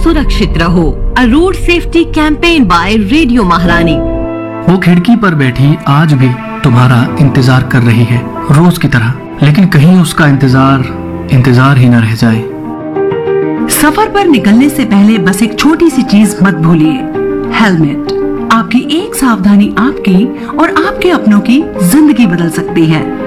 सुरक्षित रहो। अ road safety campaign bye radio महारानी। वो खिड़की पर बैठी आज भी तुम्हारा इंतजार कर रही है, रोज की तरह, लेकिन कहीं उसका इंतजार ही न रह जाए। सफर पर निकलने से पहले बस एक छोटी सी चीज मत भूलिए, हेलमेट। आपकी एक सावधानी आपकी और आपके अपनों की जिंदगी बदल सकती है।